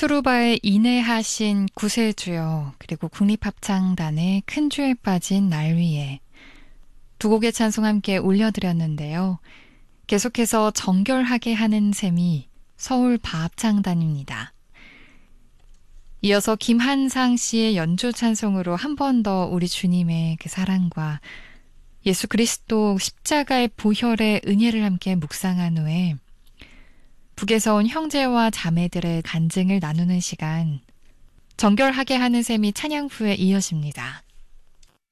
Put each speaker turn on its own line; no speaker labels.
투루바의 인내하신 구세주여, 그리고 국립합창단의 큰 주에 빠진 날 위에 두 곡의 찬송 함께 올려드렸는데요. 계속해서 정결하게 하는 셈이 서울 바합창단입니다. 이어서 김한상 씨의 연주 찬송으로 한 번 더 우리 주님의 그 사랑과 예수 그리스도 십자가의 보혈의 은혜를 함께 묵상한 후에 북에서 온 형제와 자매들의 간증을 나누는 시간, 정결하게 하는 셈이 찬양 후에 이어집니다.